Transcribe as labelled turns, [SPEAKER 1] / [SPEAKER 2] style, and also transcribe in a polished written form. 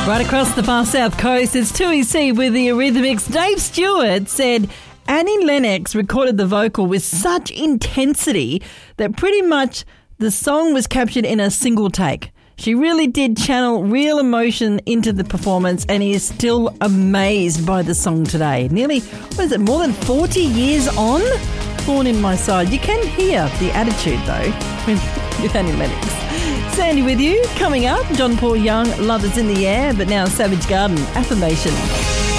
[SPEAKER 1] Right across the far south coast, it's 2EC with the Eurythmics. Dave Stewart said Annie Lennox recorded the vocal with such intensity that pretty much the song was captured in a single take. She really did channel real emotion into the performance, and he is still amazed by the song today. Nearly, more than 40 years on? Thorn in my side. You can hear the attitude, though, with Annie Lennox. Sandy with you. Coming up, John Paul Young, Love is in the Air, but now Savage Garden, Affirmation.